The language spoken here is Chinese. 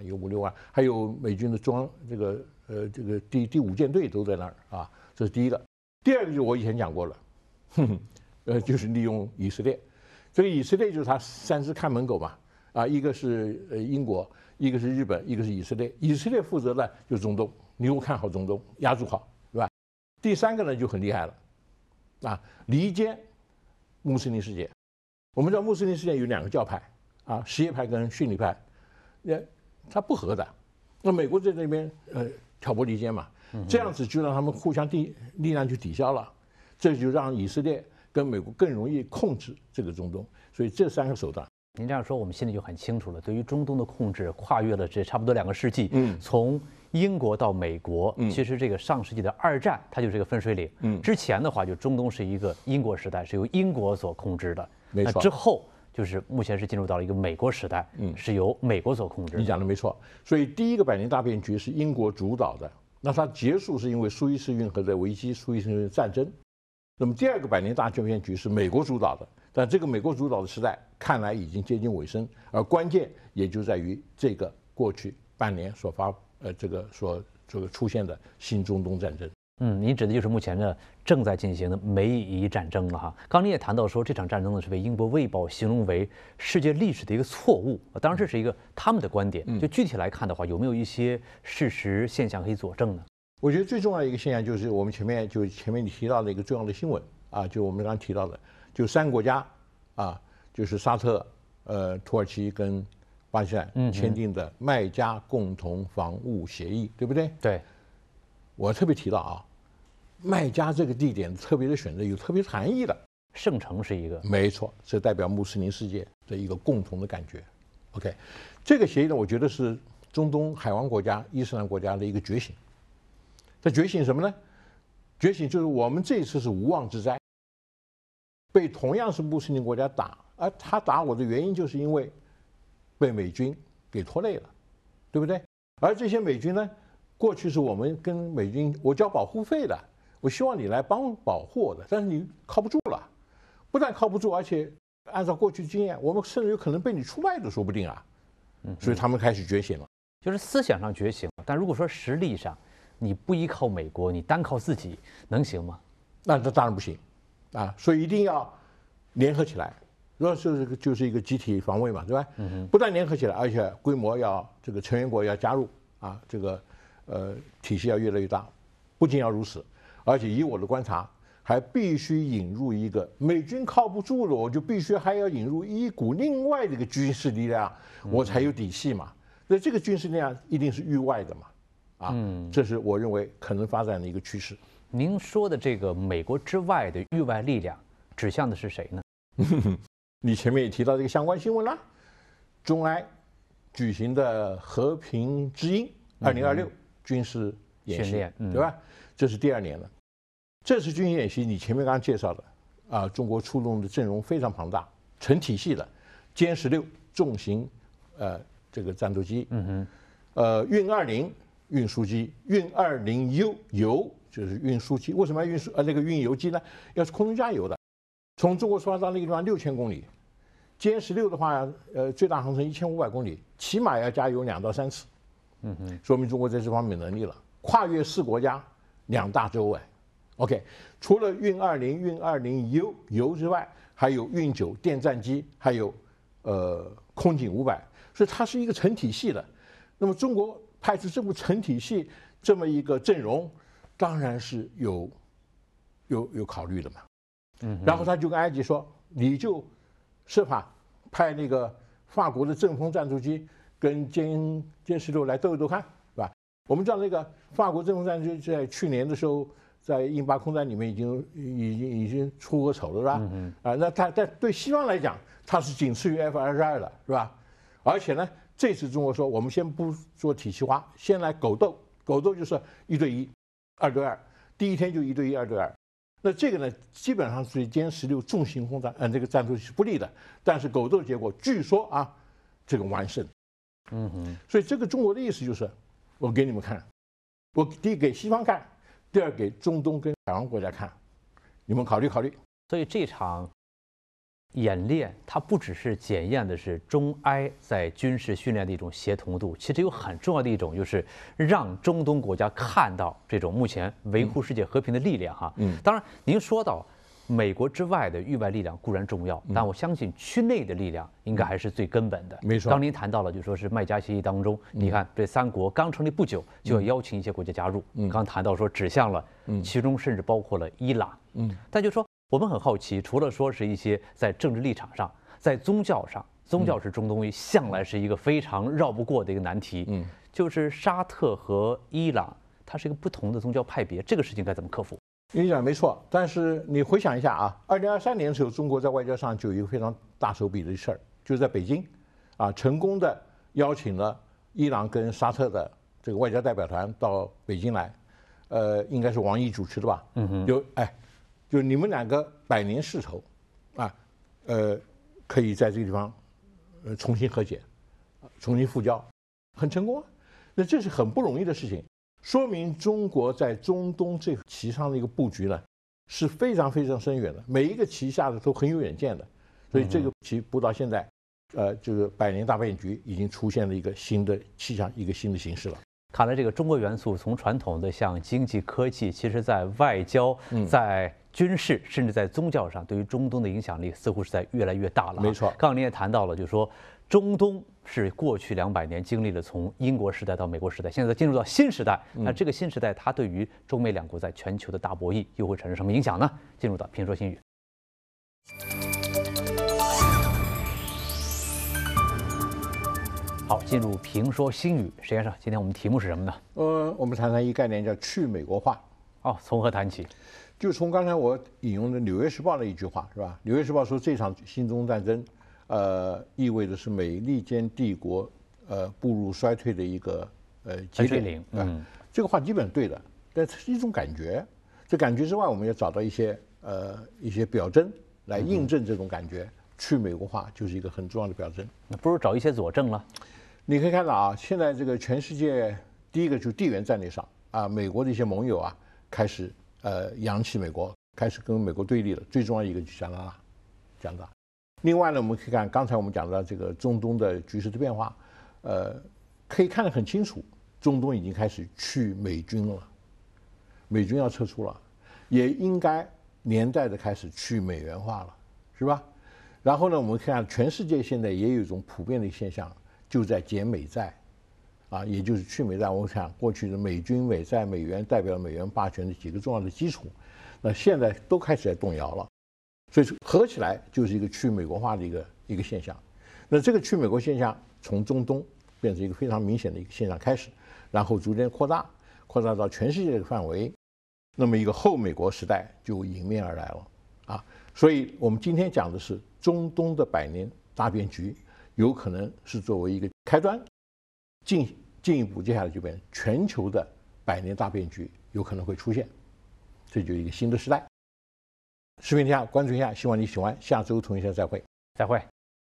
有5、6万，还有美军的这个第5舰队都在那儿啊，这是第一个。第二个就是我以前讲过了，就是利用以色列，这个以色列就是他3只看门狗嘛，啊，一个是英国，一个是日本，一个是以色列。以色列负责的就是中东，你给我看好中东，压住好，对吧？第3个呢就很厉害了，啊，离间穆斯林世界。我们知道穆斯林世界有2个教派啊，什叶派跟逊尼派，它不合的。那美国在那边挑拨离间嘛，这样子就让他们互相力量去抵消了，这就让以色列跟美国更容易控制这个中东。所以这3个手段， 您这样说，我们心里就很清楚了。对于中东的控制，跨越了这差不多2个世纪，从英国到美国，其实这个上世纪的2战，它就是一个分水岭。之前的话，就中东是一个英国时代，是由英国所控制的。 没错。 那之后就是目前是进入到了一个美国时代，是由美国所控制的。 你讲的没错。所以第一个百年大变局是英国主导的，那它结束是因为苏伊士运河的危机、苏伊士运河战争。那么第2个百年大变局是美国主导的，但这个美国主导的时代看来已经接近尾声，而关键也就在于这个过去半年所出现的新中东战争。 您指的就是目前呢正在进行的美以战争了哈。刚您也谈到说，这场战争呢是被英国《卫报》形容为世界历史的一个错误，当然这是一个他们的观点。就具体来看的话，有没有一些事实现象可以佐证呢？ 我觉得最重要的一个现象就是我们前面你提到的一个重要的新闻啊，就我们刚刚提到的，就3个国家啊，就是沙特、土耳其跟巴基斯坦签订的麦加共同防务协议，对不对？ 对。 我特别提到啊，麦加这个地点特别的选择有特别含义的， 圣城是一个， 没错，这代表穆斯林世界的一个共同的感觉。OK， 这个协议呢，我觉得是中东海湾国家、伊斯兰国家的一个觉醒。这觉醒什么呢？觉醒就是我们这一次是无妄之灾，被同样是穆斯林国家打，而他打我的原因就是因为被美军给拖累了，对不对？而这些美军呢，过去是我们跟美军我交保护费的，我希望你来帮保护我的，但是你靠不住了，不但靠不住，而且按照过去经验，我们甚至有可能被你出卖都说不定啊。所以他们开始觉醒了， 就是思想上觉醒，但如果说实力上你不依靠美国，你单靠自己能行吗？ 那这当然不行啊，所以一定要联合起来，就是一个集体防卫嘛，对吧？不但联合起来，而且规模要这个成员国要加入啊，这个体系要越来越大。不仅要如此，而且以我的观察，还必须引入一个美军靠不住了，我就必须还要引入一股另外的一个军事力量，我才有底气嘛。那这个军事力量一定是域外的嘛。这是我认为可能发展的一个趋势。 您说的这个美国之外的域外力量，指向的是谁呢？ 你前面也提到这个相关新闻啦，中埃举行的和平之鹰2026军事演习，对吧？这是第2年了。这次军事演习，你前面刚刚介绍的啊，中国出动的阵容非常庞大，成体系的歼16重型这个战斗机，运20运输机，运20油就是运输机。为什么要那个运油机呢？要是空中加油的，从中国出发到那个地方6000公里，歼16的话，最大航程1500公里，起码要加油2到3次。说明中国在这方面能力了，跨越4国家2大洲哎。OK， 除了运20油之外，还有运9电战机，还有空警500，所以它是一个成体系的。那么中国派出这么成体系这么一个阵容，当然是有考虑的嘛。然后他就跟埃及说，你就设法派那个法国的阵风战斗机跟歼16来斗一斗看，是吧？我们知道那个法国阵风战斗机在去年的时候，在印巴空战里面已经出过丑了，是吧？那但对西方来讲，它是仅次于 F-22的，是吧？而且呢，这次中国说，我们先不做体系化，先来狗斗，狗斗就是1对1、2对2，第一天就1对1、2对2。那这个呢，基本上对歼16重型轰炸这个战斗机是不利的，但是狗斗结果据说啊，这个完胜。所以这个中国的意思就是，我给你们看，我第一给西方看，第二给中东跟海湾国家看，你们考虑考虑。 所以这场演练它不只是检验的是中埃在军事训练的一种协同度，其实有很重要的一种就是让中东国家看到这种目前维护世界和平的力量哈。当然您说到美国之外的域外力量固然重要，但我相信区内的力量应该还是最根本的。 没错。 刚您谈到了，就说是麦加协议当中，你看这3国刚成立不久就要邀请一些国家加入，刚谈到说指向了，其中甚至包括了伊朗。但就说我们很好奇，除了说是一些在政治立场上，在宗教上，宗教是中东向来是一个非常绕不过的一个难题。就是沙特和伊朗，它是一个不同的宗教派别，这个事情该怎么克服？ 你讲没错，但是你回想一下啊，2023年的时候，中国在外交上就有一个非常大手笔的事儿，就是在北京，成功的邀请了伊朗跟沙特的这个外交代表团到北京来，应该是王毅主持的吧？就你们2个100年世仇，可以在这个地方，重新和解，重新复交，很成功啊。那这是很不容易的事情。说明中国在中东这棋上的一个布局呢，是非常非常深远的，每一个棋下的都很有远见的，所以这个棋布到现在，这个100年大变局已经出现了一个新的气象，一个新的形势了。 看来这个中国元素从传统的像经济科技，其实在外交、在军事，甚至在宗教上，对于中东的影响力似乎是在越来越大了。 没错， 刚刚您也谈到了，就是说中东是过去200年经历了从英国时代到美国时代，现在进入到新时代。那这个新时代，它对于中美2国在全球的大博弈又会产生什么影响呢？进入到评说新语。好，进入评说新语，石先生，今天我们题目是什么呢？ 我们谈谈一个概念叫去美国化。 从何谈起？ 就从刚才我引用的《纽约时报》的一句话，是吧？《纽约时报》说这场新中东战争，意味着是美利坚帝国步入衰退的一个节点。这个话基本对的，但是一种感觉。这感觉之外，我们要找到一些表征来印证这种感觉。去美国化就是一个很重要的表征。 那不如找一些佐证了。 你可以看到啊，现在这个全世界第一个就是地缘战略上美国的一些盟友开始扬起美国，开始跟美国对立了。最重要一个就是加拿大。另外呢，我们可以看刚才我们讲到这个中东的局势的变化，可以看得很清楚，中东已经开始去美军了，美军要撤出了，也应该连带的开始去美元化了，是吧？然后呢，我们看全世界现在也有一种普遍的现象，就在减美债，也就是去美债。我想过去的美军、美债、美元代表了美元霸权的几个重要的基础，那现在都开始在动摇了，所以合起来就是一个去美国化的一个现象。那这个去美国现象从中东变成一个非常明显的一个现象开始，然后逐渐扩大到全世界的范围，那么一个后美国时代就迎面而来了。所以我们今天讲的是中东的100年大变局，有可能是作为一个开端，进一步接下来就变成全球的100年大变局有可能会出现，这就是一个新的时代。视频天下关注一下，希望你喜欢，下周同一时间再会。